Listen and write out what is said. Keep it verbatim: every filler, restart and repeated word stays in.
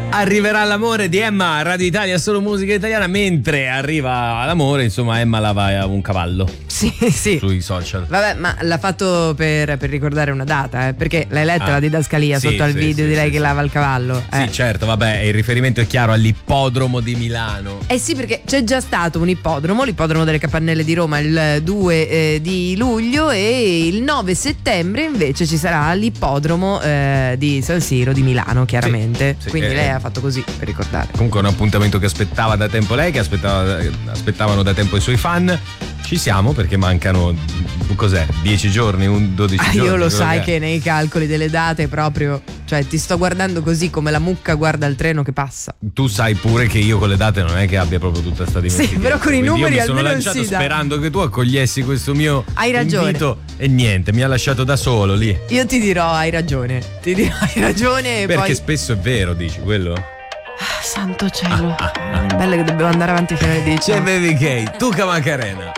Arriverà l'amore di Emma a Radio Italia, solo musica italiana. Mentre arriva l'amore, insomma, Emma lava un cavallo. Sì, sì. Sui social. Vabbè, ma l'ha fatto per, per ricordare una data, eh? Perché l'hai letta Ah, la didascalia sì, sotto al sì, video sì, di lei sì, che sì. lava il cavallo? Eh. Sì, certo, vabbè, il riferimento è chiaro all'ippodromo di Milano. Eh sì, perché c'è già stato un ippodromo, l'ippodromo delle Capannelle di Roma il due eh, di luglio, e il nove settembre invece ci sarà l'ippodromo eh, di San Siro di Milano, chiaramente. Sì, sì, Quindi eh, lei ha fatto così per ricordare. Comunque è un appuntamento che aspettava da tempo lei, che aspettava, aspettavano da tempo i suoi fan. Ci siamo perché mancano, cos'è, dieci giorni, un dodici Ah, giorni. io lo sai che... che nei calcoli delle date proprio, cioè ti sto guardando così come la mucca guarda il treno che passa. Tu sai pure che io con le date non è che abbia proprio tutta sta dimestichezza. Sì, però con i Quindi numeri io mi sono almeno lanciato si dà. sperando che tu accogliessi questo mio Hai ragione. invito e niente, mi ha lasciato da solo lì. Io ti dirò, hai ragione, ti dirò, hai ragione e Perché poi... spesso è vero, dici quello? Ah, santo cielo, bello che dobbiamo andare avanti fino alle dieci. C'è Baby K, tu Macarena.